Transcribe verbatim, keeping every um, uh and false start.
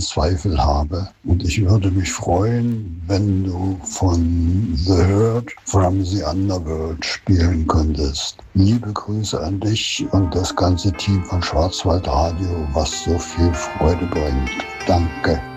Zweifel habe. Und ich würde mich freuen, wenn du von The Hurt from the Underworld spielen könntest. Liebe Grüße an dich und das ganze Team von Schwarzwaldradio, was so viel Freude bringt. Danke.